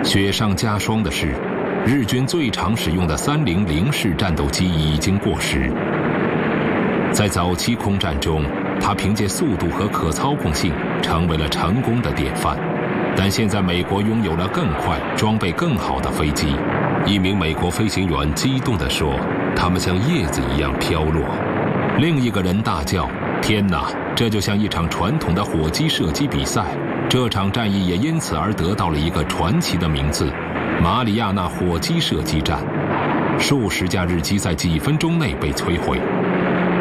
雪上加霜的是，日军最常使用的300式战斗机已经过时。在早期空战中，它凭借速度和可操控性成为了成功的典范。但现在美国拥有了更快、装备更好的飞机。一名美国飞行员激动地说：“它们像叶子一样飘落。”另一个人大叫：“天哪，这就像一场传统的火鸡射击比赛！”这场战役也因此而得到了一个传奇的名字——马里亚纳火鸡射击战。数十架日机在几分钟内被摧毁。